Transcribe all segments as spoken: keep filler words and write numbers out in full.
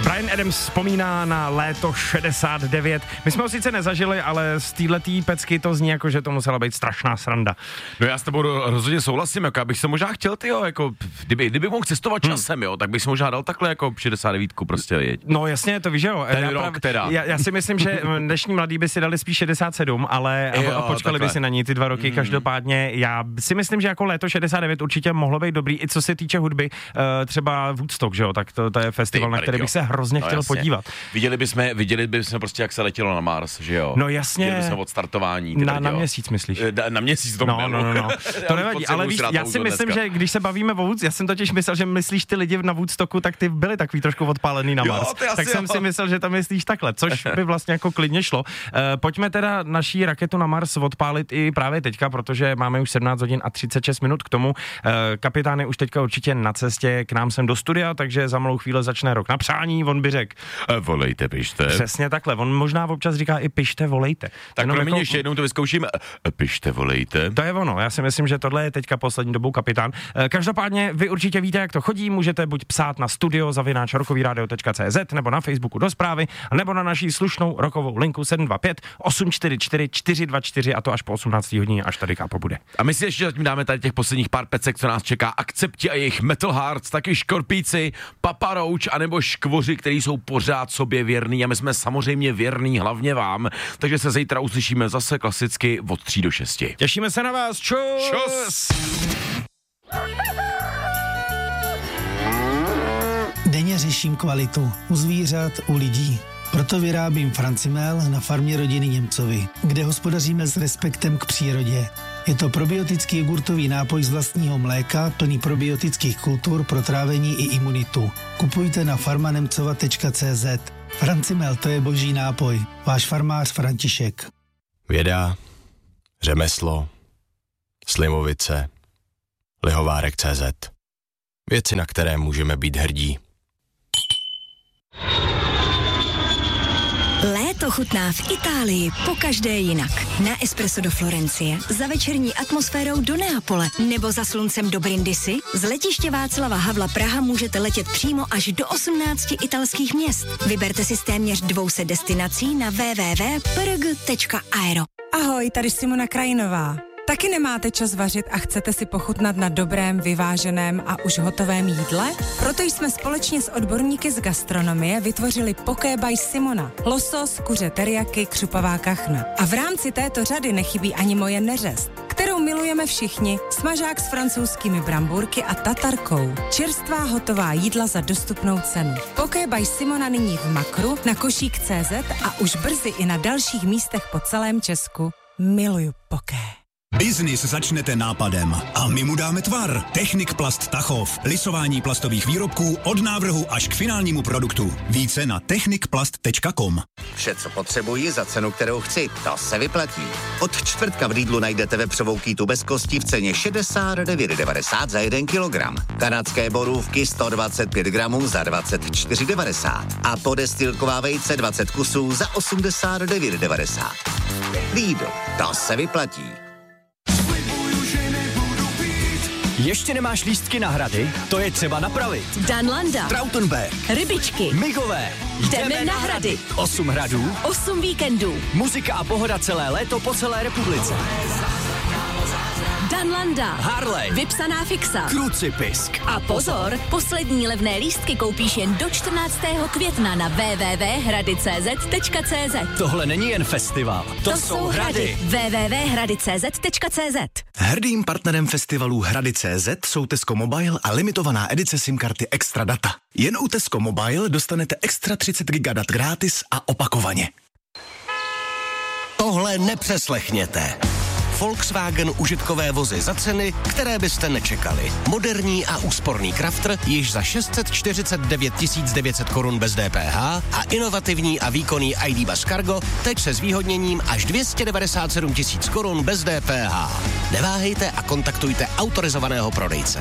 Bryan Adams vzpomíná na léto šedesát devět. My jsme ho sice nezažili, ale z téhletý pecky to zní jako, že to musela být strašná sranda. No já s tebou rozhodně souhlasím, jako abych se možná chtěl, tyjo, jako kdyby, kdyby mohl cestovat časem, hmm. jo, tak bych si možná dal takhle jako šedesát devět prostě jeď. No jasně, to víš, jo. Ten já, rok prav, teda. Já, já si myslím, že dnešní mladí by si dali spíš šedesát sedm, ale jo, a počkali takhle by si na ní ty dva roky. Hmm. Každopádně já si myslím, že jako léto šedesát devět určitě mohlo být dobrý, i co se týče hudby, uh, třeba Woodstock, že jo, tak to, to je festival, na který bych se hrozně no, chtěl jasně. podívat. Viděli bychom, viděli bychom prostě, jak se letělo na Mars, že jo? No jasně. Viděli bychom od startování. Na, na měsíc, myslíš? Na, na měsíc to no, no, no, no. To nevadí, ale víš, já si myslím, dneska. že když se bavíme o Woodstocku, já jsem totiž myslel, že myslíš ty lidi na Woodstocku, tak ty byli takový trošku odpálený na Mars. Jo, tak jsem jo. si myslel, že tam myslíš takhle, což by vlastně jako klidně šlo. Uh, pojďme teda naší raketu na Mars odpálit i právě teďka, protože máme už sedmnáct hodin a třicet šest minut k tomu. Uh, kapitán je už teďka určitě na cestě k nám sem do studia, takže za malou chvíli začne rok na přání, on by řekl. Uh, volejte, pište. Přesně takhle, on možná občas říká i pište, volejte. Tak pro mě jako... ještě jednou to vyzkoušíme. Uh, pište, volejte. To je ono, já si myslím, že tohle je teďka poslední dobou kapitán. Uh, každopádně vy určitě víte, jak to chodí, můžete buď psát na studio zavináč rokovýradio tečka cé zet nebo na Facebooku do zprávy, nebo na naší slušnou rokovou linku sedm dva pět osm čtyři čtyři čtyři dva čtyři a to až po osmnácté hodině, až tady kápo bude. A my si ještě zatím dáme tady těch posledních pár pecek, co nás čeká. Akcepti a jejich Metal Hearts, taky Škorpíci, Papa Roach anebo Škvoři, který jsou pořád sobě věrný a my jsme samozřejmě věrný hlavně vám, takže se zítra uslyšíme zase klasicky od tří do šesti. Těšíme se na vás, čus! Čus! Denně řeším kvalitu u zvířat, u lidí. Proto vyrábím Francimel na farmě rodiny Němcovi, kde hospodaříme s respektem k přírodě. Je to probiotický jogurtový nápoj z vlastního mléka, plný probiotických kultur pro trávení i imunitu. Kupujte na farmanemcova tečka cé zet. Francimel, to je boží nápoj. Váš farmář František. Věda, řemeslo, Slimovice, lihovárek tečka cé zet. Věci, na které můžeme být hrdí. Léto chutná v Itálii pokaždé jinak. Na espresso do Florencie, za večerní atmosférou do Neapole nebo za sluncem do Brindisi. Z letiště Václava Havla Praha můžete letět přímo až do osmnácti italských měst. Vyberte si z téměř dvou set destinací na w w w tečka p r g tečka aero. Ahoj, tady Simona Krajinová. Taky nemáte čas vařit a chcete si pochutnat na dobrém, vyváženém a už hotovém jídle? Proto jsme společně s odborníky z gastronomie vytvořili Poké by Simona. Losos, kuře teriyaki, křupavá kachna. A v rámci této řady nechybí ani moje neřest, kterou milujeme všichni, smažák s francouzskými brambůrky a tatarkou. Čerstvá hotová jídla za dostupnou cenu. Poké by Simona nyní v Makru, na košík tečka cé zet a už brzy i na dalších místech po celém Česku. Miluju poké. Biznis začnete nápadem a my mu dáme tvar. Technik Plast Tachov. Lisování plastových výrobků od návrhu až k finálnímu produktu. Více na technik plast tečka com. Vše, co potřebuji za cenu, kterou chci, to se vyplatí. Od čtvrtka v Lidlu najdete vepřovou kýtu bez kosti v ceně šedesát devět devadesát za jeden kilogram. Kanadské borůvky sto dvacet pět gramů za dvacet čtyři devadesát. A podestýlková vejce dvacet kusů za osmdesát devět devadesát. Lidl, to se vyplatí. Ještě nemáš lístky na hrady? To je třeba napravit. Danlanda, Trautenberg, Rybičky, Migové. Jdeme na hrady. Osm hradů, Osm víkendů. Muzika a pohoda celé léto po celé republice. Danlanda, Harley, vypsaná fixa, Krucipisk. A pozor, poslední levné lístky koupíš jen do čtrnáctého května na w w w tečka hrady tečka cé zet tečka cé zet. Tohle není jen festival, to, to jsou hrady. w w w tečka hrady tečka cé zet tečka cé zet. Hrdým partnerem festivalu Hrady tečka cé zet jsou Tesco Mobile a limitovaná edice SIM karty Extra Data. Jen u Tesco Mobile dostanete extra třicet giga dat gratis a opakovaně. Tohle nepřeslechněte. Volkswagen užitkové vozy za ceny, které byste nečekali. Moderní a úsporný Crafter již za šest set čtyřicet devět tisíc devět set korun bez D P H a inovativní a výkonný I D Bus Cargo teď se zvýhodněním až dvě stě devadesát sedm tisíc korun bez D P H. Neváhejte a kontaktujte autorizovaného prodejce.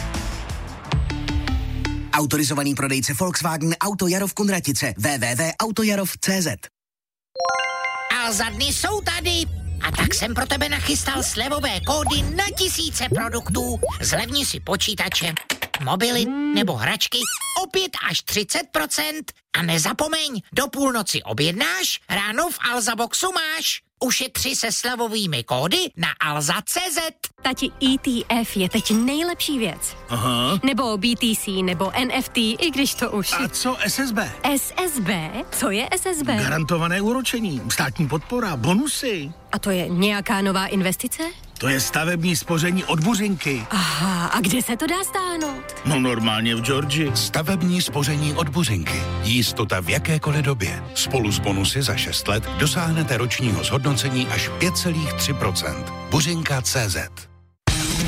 Autorizovaný prodejce Volkswagen Auto Jarov Kunratice. w w w tečka autojarov tečka cé zet. A za dny jsou tady. A tak jsem pro tebe nachystal slevové kódy na tisíce produktů. Zlevni si počítače mobily nebo hračky o pět až třicet procent. A nezapomeň, do půlnoci objednáš, ráno v Alza Boxu máš. Ušetři se slevovými kódy na alza tečka cé zet. Tati, E T F je teď nejlepší věc. Aha. Nebo B T C, nebo N F T, i když to už... A co S S B? S S B? Co je S S B? Garantované úročení, státní podpora, bonusy. A to je nějaká nová investice? To je stavební spoření od Buřinky. Aha, a kde se to dá stáhnout? No normálně v Georgii. Stavební spoření od Buřinky. Jistota v jakékoliv době. Spolu s bonusy za šest let dosáhnete ročního zhodnocení až pět celá tři procenta. Buřinka tečka cé zet.